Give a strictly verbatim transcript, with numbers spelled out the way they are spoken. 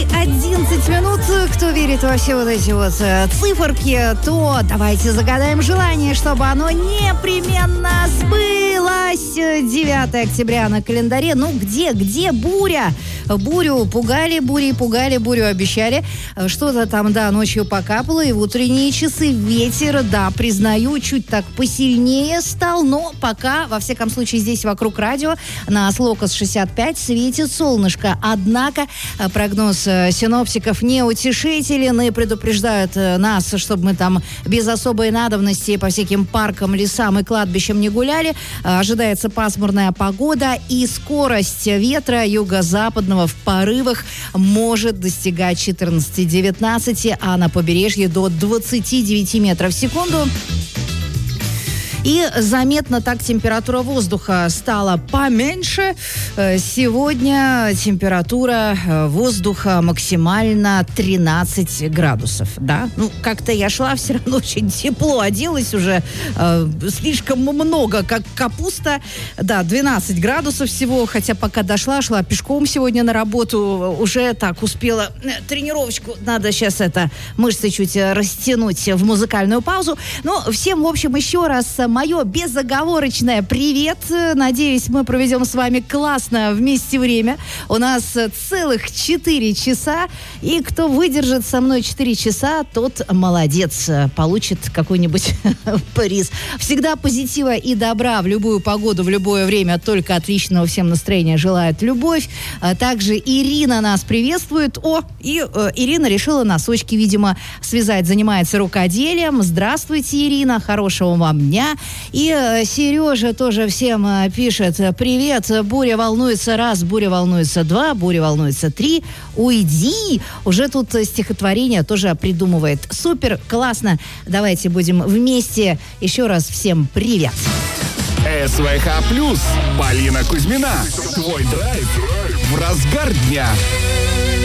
и одиннадцать минут. Кто верит во все вот эти вот циферки, то давайте загадаем желание, чтобы оно непременно сбылось. девятое октября на календаре. Ну, где, где буря? Бурю пугали, бурей пугали, бурю обещали. Что-то там, да, ночью покапало, и в утренние часы ветер, да, признаю, чуть так посильнее стал, но пока, во всяком случае, здесь вокруг радио на Слокос шестьдесят пять светит солнышко. Однако прогноз синоптиков неутешителен и предупреждают нас, чтобы мы там без особой надобности по всяким паркам, лесам и кладбищам не гуляли. Ожидается пасмурная погода, и скорость ветра юго-западного в порывах может достигать четырнадцать-девятнадцать, а на побережье до двадцать девять метров в секунду. И заметно так температура воздуха стала поменьше. Сегодня температура воздуха максимально тринадцать градусов. Да? Ну, как-то я шла, все равно очень тепло оделась уже. Э, слишком много, как капуста. Да, двенадцать градусов всего. Хотя пока дошла, шла пешком сегодня на работу. Уже так успела тренировочку. Надо сейчас это мышцы чуть растянуть в музыкальную паузу. Ну, всем, в общем, еще раз мое безоговорочное привет. Надеюсь, мы проведем с вами классно вместе время. У нас целых четыре часа. И кто выдержит со мной четыре часа, тот молодец. Получит какой-нибудь приз. Всегда позитива и добра в любую погоду, в любое время. Только отличного всем настроения желает Любовь. Также Ирина нас приветствует. О, и э, Ирина решила носочки, видимо, связать. Занимается рукоделием. Здравствуйте, Ирина. Хорошего вам дня. И э, Сережа тоже всем э, пишет: привет, буря волнуется раз, буря волнуется два, буря волнуется три. Уйди! Уже тут стихотворение тоже придумывает. Супер, классно. Давайте будем вместе. Еще раз всем привет. СВХ плюс. Полина Кузьмина. Твой драйв в разгар дня.